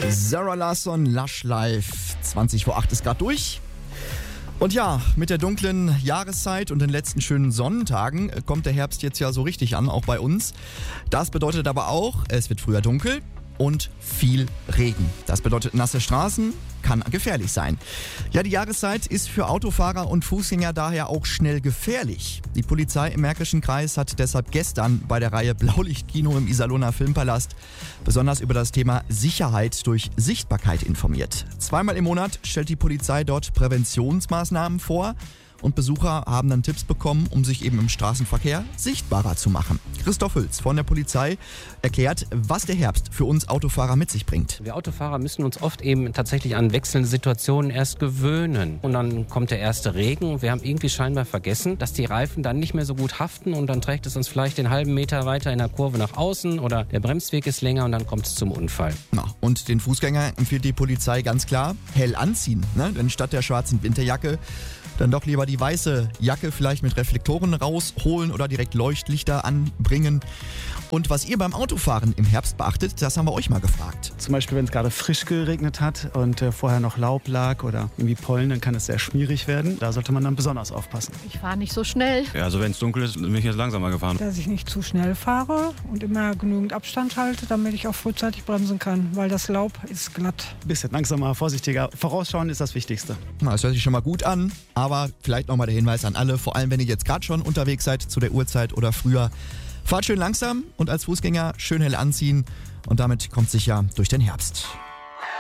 Zara Larsson, Lush Life. 20 vor 8 ist gerade durch. Und ja, mit der dunklen Jahreszeit und den letzten schönen Sonnentagen kommt der Herbst jetzt ja so richtig an, auch bei uns. Das bedeutet aber auch, es wird früher dunkel und viel Regen. Das bedeutet nasse Straßen, kann gefährlich sein. Ja, die Jahreszeit ist für Autofahrer und Fußgänger daher auch schnell gefährlich. Die Polizei im Märkischen Kreis hat deshalb gestern bei der Reihe Blaulichtkino im Iserlohner Filmpalast besonders über das Thema Sicherheit durch Sichtbarkeit informiert. Zweimal im Monat stellt die Polizei dort Präventionsmaßnahmen vor. Und Besucher haben dann Tipps bekommen, um sich eben im Straßenverkehr sichtbarer zu machen. Christoph Hülz von der Polizei erklärt, was der Herbst für uns Autofahrer mit sich bringt. Wir Autofahrer müssen uns oft eben tatsächlich an wechselnde Situationen erst gewöhnen. Und dann kommt der erste Regen. Wir haben irgendwie scheinbar vergessen, dass die Reifen dann nicht mehr so gut haften und dann trägt es uns vielleicht den halben Meter weiter in der Kurve nach außen oder der Bremsweg ist länger und dann kommt es zum Unfall. Na, und den Fußgänger empfiehlt die Polizei ganz klar, hell anziehen. Denn statt der schwarzen Winterjacke dann doch lieber die weiße Jacke vielleicht mit Reflektoren rausholen oder direkt Leuchtlichter anbringen. Und was ihr beim Autofahren im Herbst beachtet, das haben wir euch mal gefragt. Zum Beispiel, wenn es gerade frisch geregnet hat und vorher noch Laub lag oder irgendwie Pollen, dann kann es sehr schmierig werden. Da sollte man dann besonders aufpassen. Ich fahre nicht so schnell. Ja, also wenn es dunkel ist, bin ich jetzt langsamer gefahren. Dass ich nicht zu schnell fahre und immer genügend Abstand halte, damit ich auch frühzeitig bremsen kann, weil das Laub ist glatt. Bisschen langsamer, vorsichtiger. Vorausschauen ist das Wichtigste. Na, das hört sich schon mal gut an, aber vielleicht nochmal der Hinweis an alle, vor allem wenn ihr jetzt gerade schon unterwegs seid zu der Uhrzeit oder früher. Fahrt schön langsam und als Fußgänger schön hell anziehen und damit kommt sicher durch den Herbst.